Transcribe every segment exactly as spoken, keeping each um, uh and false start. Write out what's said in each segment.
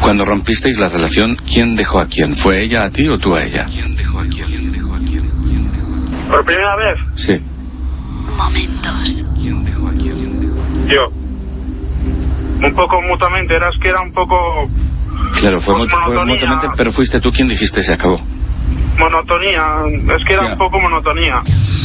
Cuando rompisteis la relación, ¿quién dejó a quién? ¿Fue ella a ti o tú a ella? ¿Quién dejó a quién? ¿Quién dejó a quién? ¿Por primera vez? Sí. Momentos. ¿Quién dejó a quién? Yo. Un poco mutuamente, era que era un poco... Claro, fue, pues, fue monotonía. mutuamente, pero fuiste tú quien dijiste se acabó. Monotonía, es que era Ya. un poco monotonía.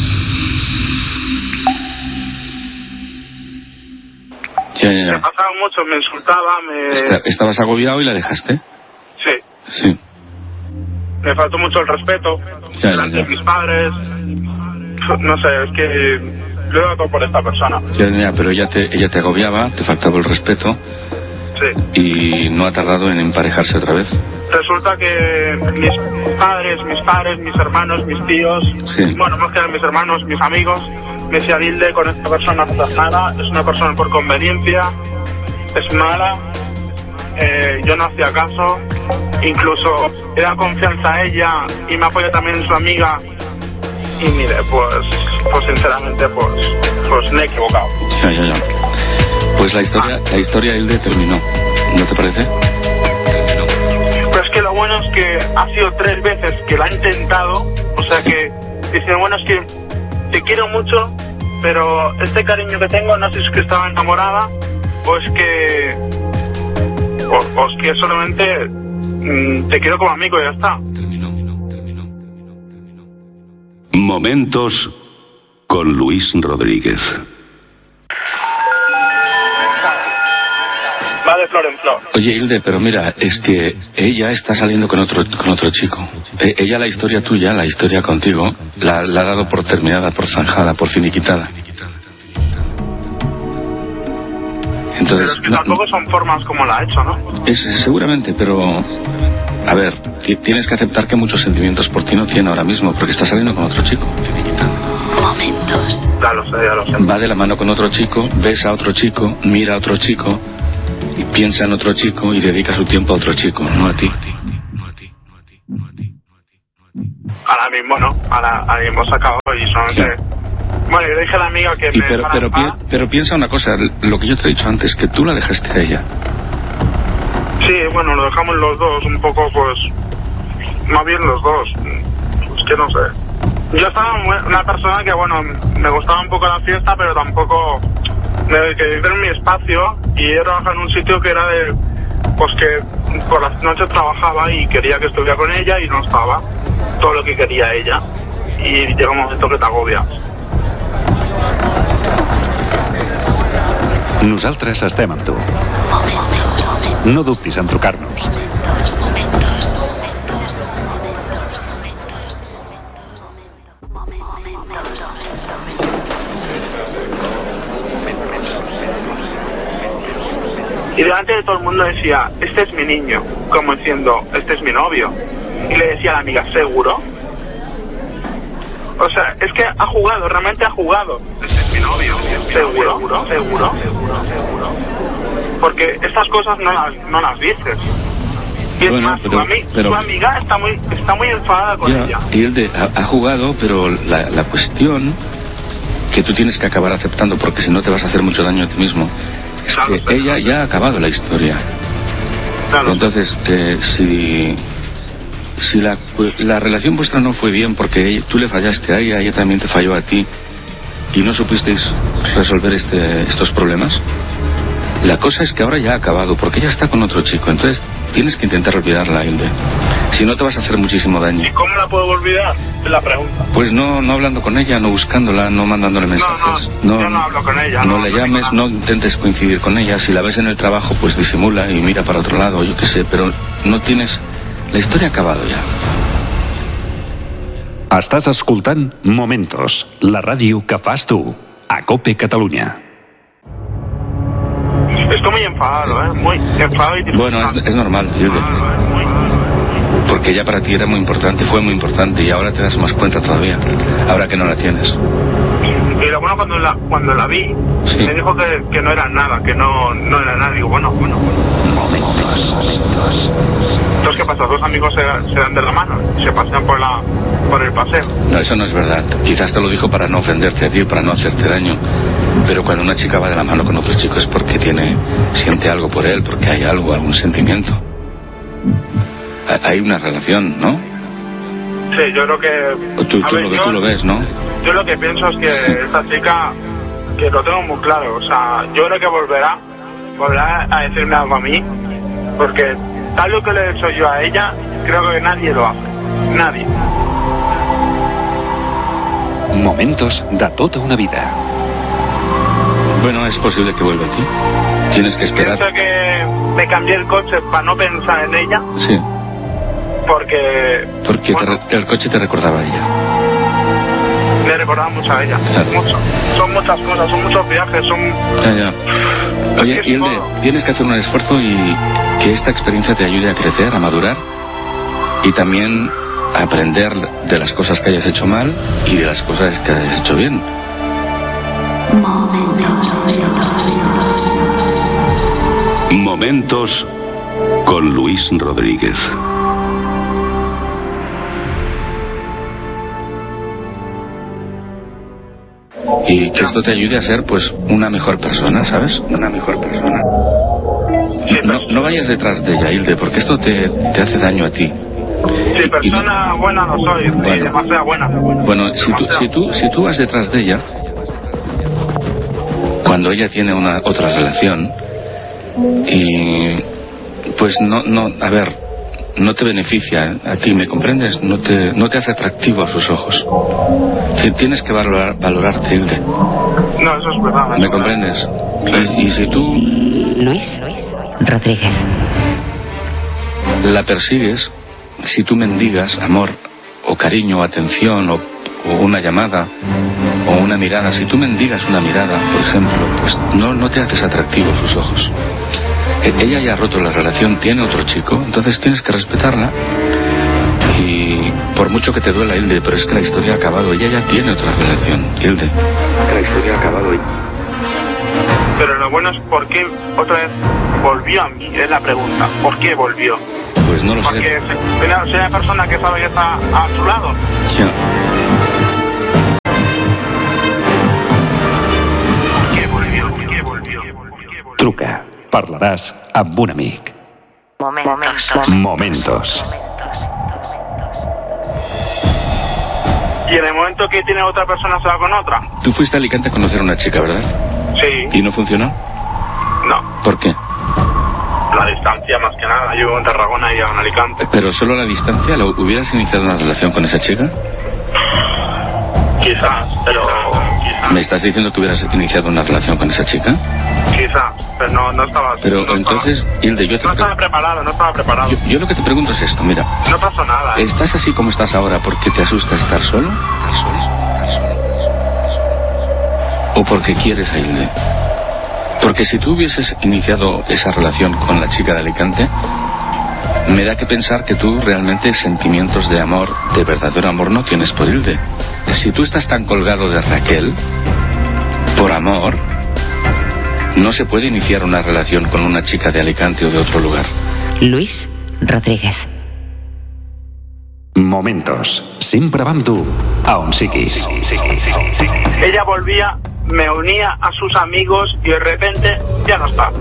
Ya, ya, Me ya. pasaba mucho, me insultaba, me... Esta- ¿Estabas agobiado y la dejaste? Sí, Sí. me faltó mucho el respeto. Ya, delante ya, de ya. mis padres. No sé, es que... Lo he dado todo por esta persona. Ya, ya, pero ella te, ella te agobiaba, te faltaba el respeto Sí. y no ha tardado en emparejarse otra vez. Resulta que mis padres, mis padres, mis hermanos, mis tíos, Sí. bueno, más que nada mis hermanos, mis amigos, me decían, Hilde, con esta persona no haces nada, es una persona por conveniencia, es mala, eh, yo no hacía caso, incluso he dado confianza a ella y me apoya también en su amiga, y mire, pues, pues sinceramente, pues, pues me he equivocado. Ya, ya, ya. Pues la historia, la historia Hilde terminó, ¿no te parece? Pero es que lo bueno es que ha sido tres veces que la ha intentado, o sea que dice, bueno, es que te quiero mucho, pero este cariño que tengo no sé si es que estaba enamorada o es que o, o es que solamente mm, te quiero como amigo y ya está. Terminó, terminó, terminó, terminó. Momentos con Luis Rodríguez. Va de flor en flor. Oye, Hilde, pero mira, es que ella está saliendo con otro con otro chico. E- ella la historia tuya, la historia contigo, la, la ha dado por terminada, por zanjada, por finiquitada. Pero Entonces, es que no- tampoco son formas como la ha hecho, ¿no? es, seguramente, pero... A ver, ti- tienes que aceptar que muchos sentimientos por ti no tiene ahora mismo, porque está saliendo con otro chico. Momentos. Ya lo sé, ya lo sé. Va de la mano con otro chico, besa a otro chico, mira a otro chico, y piensa en otro chico y dedica su tiempo a otro chico, no a ti. Ahora mismo no, ahora, ahora mismo se acabó y solamente... Bueno, yo le dije a la amiga que Y me pero, dejara pero, en pi- paz. pero piensa una cosa, lo que yo te he dicho antes, que tú la dejaste a ella. Sí, bueno, lo dejamos los dos, un poco, pues, más bien los dos, pues que no sé. Yo estaba muy- una persona que, bueno, me gustaba un poco la fiesta, pero tampoco me quería en mi espacio y yo trabajaba en un sitio que era de, pues que por las noches trabajaba y quería que estuviera con ella y no estaba todo lo que quería ella y llega un momento que te agobia. Nosaltres estem amb tu. Momentos. No dubtis en trucar-nos. Momentos. Momentos. Y delante de todo el mundo decía, este es mi niño, como diciendo, este es mi novio. Y le decía a la amiga, ¿seguro? O sea, es que ha jugado, realmente ha jugado. Este es mi novio, ¿seguro? ¿Seguro? ¿Seguro? ¿Seguro? Porque estas cosas no las, no las dices. Y es Bueno, más, pero- tu, ami- pero- tu amiga está muy, está muy enfadada con Ya, ella. y él de- ha, ha jugado, pero la, la cuestión que tú tienes que acabar aceptando, porque si no te vas a hacer mucho daño a ti mismo, es Claro, que claro. ella ya ha acabado la historia. Claro. Entonces, eh, si, si la, la relación vuestra no fue bien porque ella- tú le fallaste a ella, ella también te falló a ti, y no supisteis resolver este, estos problemas, la cosa es que ahora ya ha acabado, porque ella está con otro chico. Entonces, tienes que intentar olvidarla, Hilde. Si no, te vas a hacer muchísimo daño. ¿Y cómo la puedo olvidar? Es la pregunta. Pues no, no hablando con ella, no buscándola, no mandándole mensajes. no, yo no hablo con ella, No no, le no llames, digo no nada. intentes coincidir con ella. Si la ves en el trabajo, pues disimula y mira para otro lado, yo qué sé, pero no tienes... La historia ha acabado ya. Estàs escoltant Momentos, la ràdio que fas tu, a COPE Catalunya. Estoy muy enfadado, ¿eh? Muy enfadado y Bueno, es, es normal, Hilde, porque ella para ti era muy importante, fue muy importante, y ahora te das más cuenta todavía, ahora que no la tienes. Y lo bueno, cuando la, cuando la vi, Sí. me dijo que, que no era nada, que no, no era nada. Digo, bueno, bueno, bueno. Momentos. Momentos. Entonces, ¿qué pasa? Dos amigos se, se dan de la mano y se pasean por, la, por el paseo. No, eso no es verdad. Quizás te lo dijo para no ofenderte a ti, para no hacerte daño. Pero cuando una chica va de la mano con otro chico es porque tiene, siente algo por él, porque hay algo, algún sentimiento. Hay una relación, ¿no? Sí, yo creo que... Tú, tú, ver, lo, yo, tú lo ves, ¿no? Yo lo que pienso es que esta chica, que lo tengo muy claro, o sea, yo creo que volverá, volverá a decirme algo a mí, porque tal lo que le he hecho yo a ella, creo que nadie lo hace. Nadie. Momentos de tota una vida. Bueno, es posible que vuelva a ti. Tienes que esperar. Pienso que me cambié el coche para no pensar en ella. Sí. Porque... Porque bueno, te, el coche te recordaba a ella. me recordaba mucho a ella. Claro. Mucho. Son muchas cosas, son muchos viajes, son... Ya, ya. Oye, Es Hilde, todo. tienes que hacer un esfuerzo y que esta experiencia te ayude a crecer, a madurar y también a aprender de las cosas que hayas hecho mal y de las cosas que hayas hecho bien. Momentos con Luis Rodríguez. Y que esto te ayude a ser, pues, una mejor persona, ¿sabes? Una mejor persona. No, no vayas detrás de ella, Hilde, porque esto te, te hace daño a ti. Sí, persona buena no soy, sí, Bueno. demasiado buena. Bueno, si tú, si tú, si tú vas detrás de ella, cuando ella tiene una otra relación, y pues no, no, a ver, no te beneficia a ti, ¿me comprendes? No te, no te hace atractivo a sus ojos. Si tienes que valorar, valorarte, Hilde. No, eso es verdad. ¿Me comprendes? Y, y si tú Luis Rodríguez. la persigues, si tú mendigas amor o cariño o atención o, o una llamada o una mirada, si tú mendigas una mirada, por ejemplo, pues no, no te haces atractivo a sus ojos. E- ella ya ha roto la relación, tiene otro chico, entonces tienes que respetarla y por mucho que te duela, Hilde, pero es que la historia ha acabado, ella ya tiene otra relación, Hilde. La historia ha acabado. Pero lo bueno es por qué otra vez volvió a mí, es la pregunta. ¿Por qué volvió? Pues no lo sé. Porque soy una, soy una persona que sabe que está a su lado. Ya. ¿Por qué volvió? ¿Por qué volvió? ¿Por qué volvió? Truca. Parlaràs amb un amic. Momentos. Momentos. Y en el momento que tiene otra persona se va con otra. Tú fuiste a Alicante a conocer a una chica, ¿verdad? Sí. ¿Y no funcionó? No. ¿Por qué? La distancia más que nada. Yo vivo en Tarragona y ella en Alicante. Pero solo a la distancia, ¿lo hubieras iniciado una relación con esa chica? Quizás, pero... Quizás. ¿Me estás diciendo que hubieras iniciado una relación con esa chica? Quizás. Pero no, no estaba... Pero no estaba- entonces, Hilde, yo te No estaba pre- preparado, no estaba preparado. yo, yo lo que te pregunto es esto, mira. No pasó nada. ¿eh? ¿Estás así como estás ahora porque te asusta estar solo? ¿Estar solo? ¿Estar solo? ¿O porque quieres a Hilde? Porque si tú hubieses iniciado esa relación con la chica de Alicante, me da que pensar que tú realmente sentimientos de amor, de verdadero amor, no tienes por Hilde. Si tú estás tan colgado de Raquel, por amor, no se puede iniciar una relación con una chica de Alicante o de otro lugar. Luis Rodríguez. Momentos. Sempre va amb tu, a on siguis. Ella volvía, me unía a sus amigos y de repente ya no está.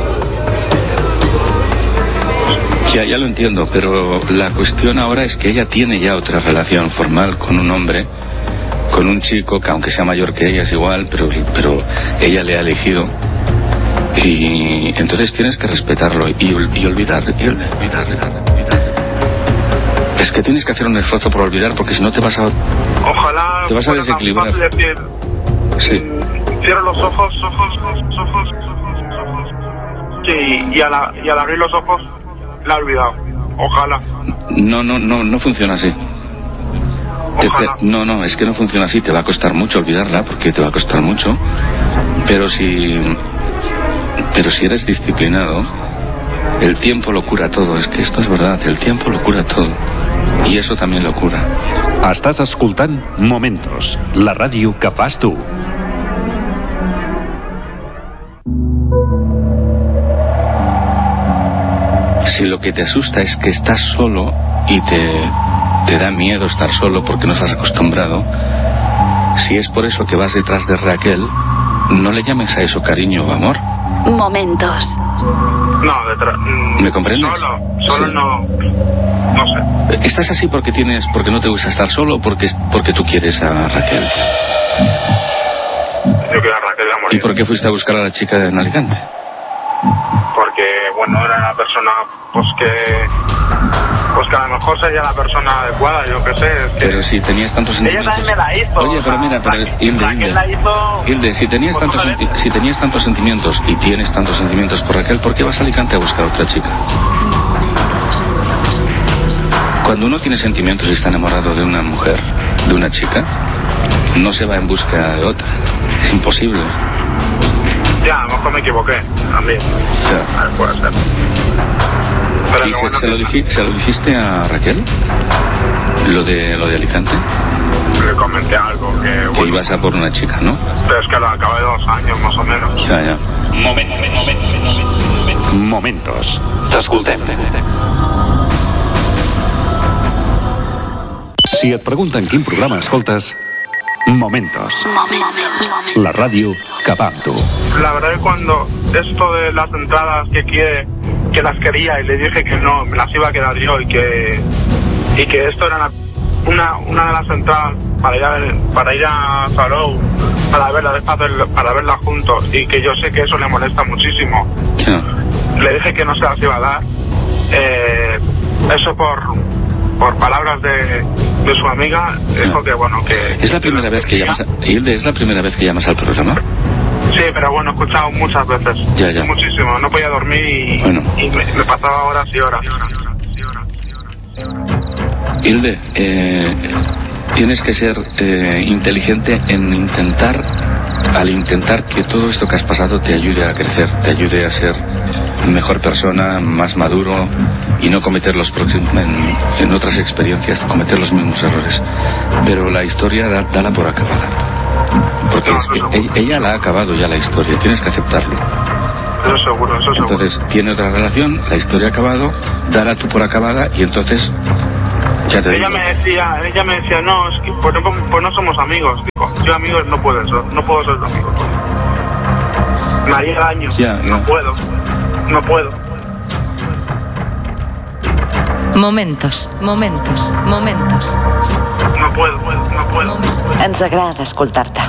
Ya, ya lo entiendo, pero la cuestión ahora es que ella tiene ya otra relación formal con un hombre, con un chico que aunque sea mayor que ella es igual, pero, pero ella le ha elegido. Y entonces tienes que respetarlo y, ol- y olvidar, y ol- olvidar, olvidar, olvidar. Es que tienes que hacer un esfuerzo por olvidar porque si no te vas a... Ojalá Te vas a fuera tan desequilibrar. fácil decir, Sí. mm, cierro los ojos, ojos, ojos, ojos, ojos, ojos. Sí, y, a la, y al abrir los ojos la he olvidado. Ojalá. No, no, no, no funciona así. Te- Ojalá. te- no, no, es que no funciona así. Te va a costar mucho olvidarla porque te va a costar mucho. Pero si... Pero si eres disciplinado, el tiempo lo cura todo. Es que esto es verdad, el tiempo lo cura todo. Y eso también lo cura. Estàs escoltant Momentos, la ràdio que fas tu. Si lo que te asusta es que estás solo y te, te da miedo estar solo porque no estás acostumbrado, si es por eso que vas detrás de Raquel, no le llames a eso cariño o amor. Momentos. No, detrás. ¿Me comprendes? Solo, solo Sí. no. No sé. ¿Estás así porque tienes, porque no te gusta estar solo o porque, porque tú quieres a Raquel? Yo quiero a Raquel a morir. ¿Y por qué fuiste a buscar a la chica en Alicante? Porque, bueno, era una persona, pues que. Pues que a lo mejor sería la persona adecuada, yo qué sé. Es que Pero si tenías tantos ella sentimientos... también me la hizo. Oye, o sea, pero mira, pero Raquel- Hilde, Raquel Hilde, la hizo. Hilde, si tenías, por tantos, una senti- vez. si tenías tantos sentimientos y tienes tantos sentimientos por Raquel, ¿por qué vas a Alicante a buscar a otra chica? Cuando uno tiene sentimientos y está enamorado de una mujer, de una chica, no se va en busca de otra. Es imposible. Ya, a lo mejor me equivoqué también. Ya. A ver, puede ser. Pero ¿Y lo se, bueno se que lo dij- se lo dijiste a Raquel? Lo de, lo de Alicante. le comenté algo que, Que bueno, ibas a por una chica, ¿no? pero es que lo acabé de dos años más o menos. Ya, ya. Momentos. T'escoltem. Si et pregunten quin programa escoltes, Momentos. La ràdio que va amb tu. La verdad es que cuando esto de las entradas que quiere, que las quería y le dije que no, me las iba a quedar yo y que y que esto era una una, una de las entradas para ir a ver- para ir a Salou, para verla despacio, para verla juntos, y que yo sé que eso le molesta muchísimo. Ya. Le dije que no se las iba a dar. Eh, eso por por palabras de, de su amiga, dijo que bueno que ¿Es la primera vez que llamas a... Hilde, ¿es la primera vez que llamas al programa? Sí, pero bueno, he escuchado muchas veces. Ya, ya. Muchísimo. No podía dormir y, Bueno. y me, me pasaba horas y horas. Hilde, eh, tienes que ser eh, inteligente en intentar, al intentar que todo esto que has pasado te ayude a crecer, te ayude a ser mejor persona, más maduro y no cometer los próximos, en, en otras experiencias, cometer los mismos errores. Pero la historia, da- dala por acabada. Porque es- e- ella la ha acabado ya la historia, tienes que aceptarlo. Eso seguro, eso seguro. Entonces, tiene otra relación, la historia ha acabado, dala tú por acabada y entonces, ya te digo. Ella me decía, ella me decía, no, es que pues no, pues no somos amigos. Digo, yo amigos no puedo ser, no puedo ser amigos. Me haría daño. Ya, ya. No puedo, no puedo. Momentos, momentos, momentos. No puedo, no puedo. Ens agrada escoltar-te.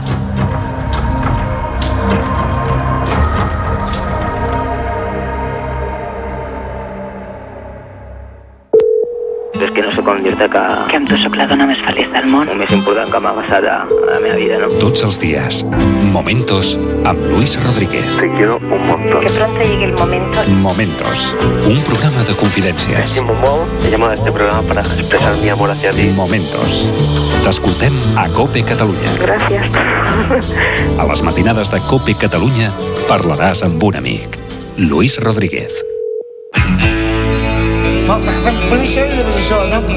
És que no sóc com dir-te que... Que amb tu sóc la dona més feliç del món. el més important que m'ha passat a, a la meva vida, no? Tots els dies. Momentos amb Luis Rodríguez. Te quiero un montón. Que pronto llegue el momento. Momentos. Un programa de confidències. Estimo molt. He llamado a este programa para expresar mi amor hacia ti. Momentos. T'escoltem a COPE Catalunya. Gràcies. A les matinades de COPE Catalunya parlaràs amb un amic. Luis Rodríguez. Per això deies això, no?